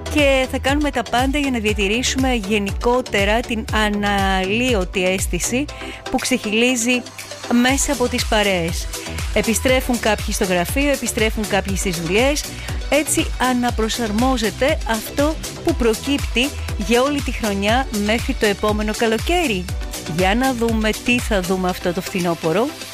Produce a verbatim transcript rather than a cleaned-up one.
και θα κάνουμε τα πάντα για να διατηρήσουμε γενικότερα την αναλύωτη αίσθηση που ξεχυλίζει μέσα από τις παρέες. Επιστρέφουν κάποιοι στο γραφείο, επιστρέφουν κάποιοι στις δουλειές. Έτσι αναπροσαρμόζεται αυτό που προκύπτει για όλη τη χρονιά μέχρι το επόμενο καλοκαίρι. Για να δούμε τι θα δούμε αυτό το φθινόπωρο.